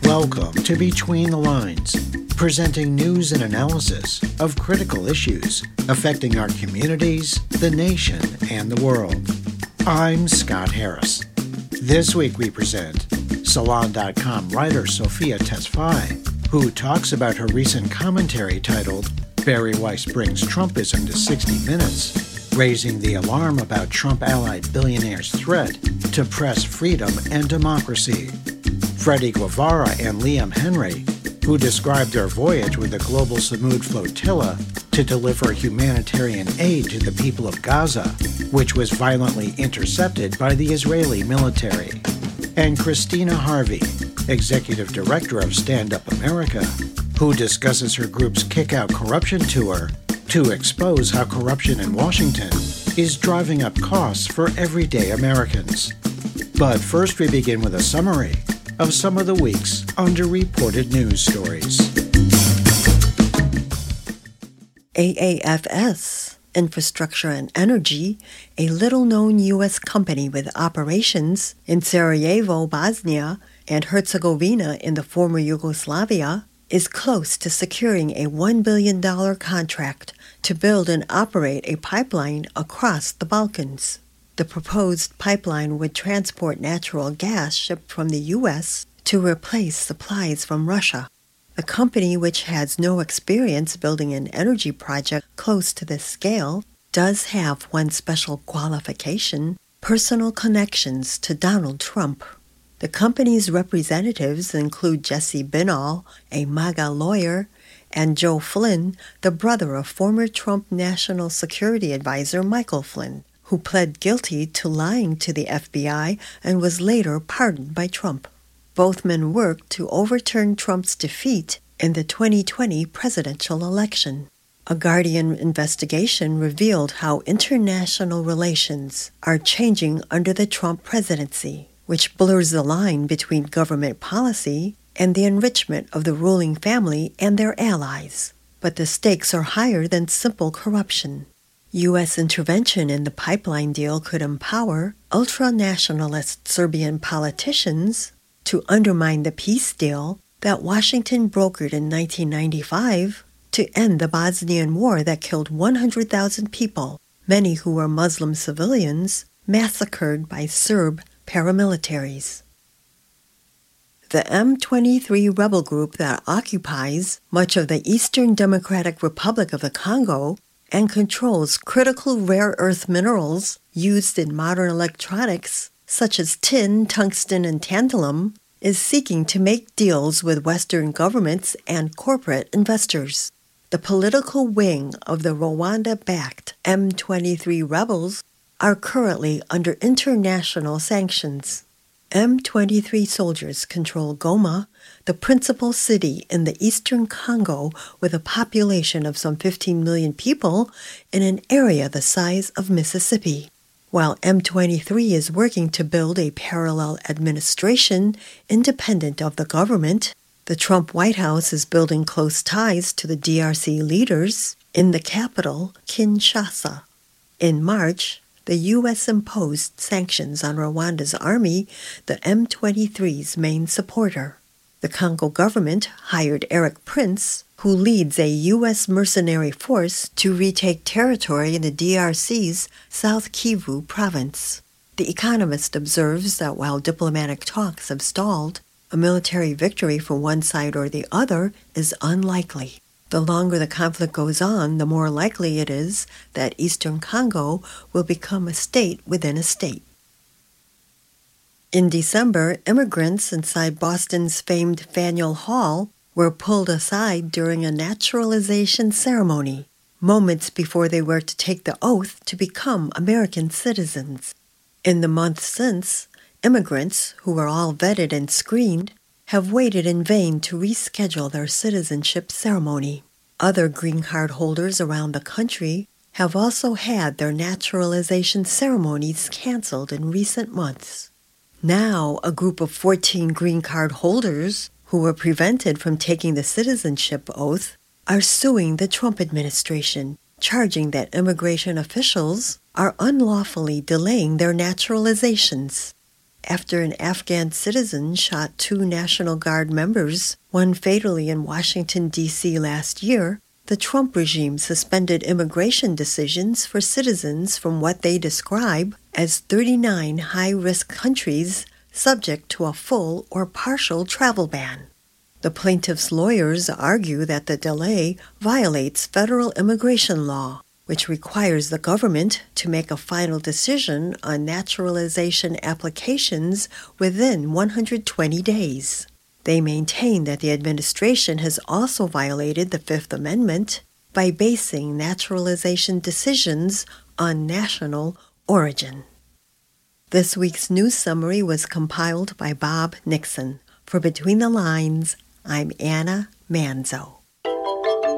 Welcome to Between the Lines, presenting news and analysis of critical issues affecting our communities, the nation, and the world. I'm Scott Harris. This week we present Salon.com writer Sophia Tesfaye, who talks about her recent commentary titled Bari Weiss Brings Trumpism to 60 Minutes, raising the alarm about Trump-allied billionaires' threat to press freedom and democracy. Freddie Guevara and Liam Henry, who described their voyage with the Global Samud Flotilla to deliver humanitarian aid to the people of Gaza, which was violently intercepted by the Israeli military. And Christina Harvey, executive director of Stand Up America, who discusses her group's Kick Out Corruption tour to expose how corruption in Washington is driving up costs for everyday Americans. But first we begin with a summary of some of the week's underreported news stories. AAFS, Infrastructure and Energy, a little-known U.S. company with operations in Sarajevo, Bosnia, and Herzegovina in the former Yugoslavia, is close to securing a $1 billion contract to build and operate a pipeline across the Balkans. The proposed pipeline would transport natural gas shipped from the U.S. to replace supplies from Russia. The company, which has no experience building an energy project close to this scale, does have one special qualification: personal connections to Donald Trump. The company's representatives include Jesse Binnall, a MAGA lawyer, and Joe Flynn, the brother of former Trump National Security Advisor Michael Flynn, who pled guilty to lying to the FBI and was later pardoned by Trump. Both men worked to overturn Trump's defeat in the 2020 presidential election. A Guardian investigation revealed how international relations are changing under the Trump presidency, which blurs the line between government policy and the enrichment of the ruling family and their allies. But the stakes are higher than simple corruption. U.S. intervention in the pipeline deal could empower ultra-nationalist Serbian politicians to undermine the peace deal that Washington brokered in 1995 to end the Bosnian War that killed 100,000 people, many who were Muslim civilians, massacred by Serb paramilitaries. The M23 rebel group that occupies much of the Eastern Democratic Republic of the Congo and controls critical rare earth minerals used in modern electronics, such as tin, tungsten, and tantalum, is seeking to make deals with Western governments and corporate investors. The political wing of the Rwanda-backed M23 rebels are currently under international sanctions. M23 soldiers control Goma, the principal city in the eastern Congo with a population of some 15 million people in an area the size of Mississippi. While M23 is working to build a parallel administration independent of the government, the Trump White House is building close ties to the DRC leaders in the capital, Kinshasa. In March, the U.S. imposed sanctions on Rwanda's army, the M23's main supporter. The Congo government hired Eric Prince, who leads a U.S. mercenary force to retake territory in the DRC's South Kivu province. The Economist observes that while diplomatic talks have stalled, a military victory for one side or the other is unlikely. The longer the conflict goes on, the more likely it is that Eastern Congo will become a state within a state. In December, immigrants inside Boston's famed Faneuil Hall were pulled aside during a naturalization ceremony, moments before they were to take the oath to become American citizens. In the months since, immigrants, who were all vetted and screened, have waited in vain to reschedule their citizenship ceremony. Other green card holders around the country have also had their naturalization ceremonies canceled in recent months. Now, a group of 14 green card holders who were prevented from taking the citizenship oath are suing the Trump administration, charging that immigration officials are unlawfully delaying their naturalizations. after an Afghan citizen shot 2 National Guard members, one fatally in Washington, D.C. last year, the Trump regime suspended immigration decisions for citizens from what they describe as 39 high-risk countries subject to a full or partial travel ban. The plaintiff's lawyers argue that the delay violates federal immigration law, which requires the government to make a final decision on naturalization applications within 120 days. They maintain that the administration has also violated the Fifth Amendment by basing naturalization decisions on national origin. This week's news summary was compiled by Bob Nixon. For Between the Lines, I'm Anna Manzo.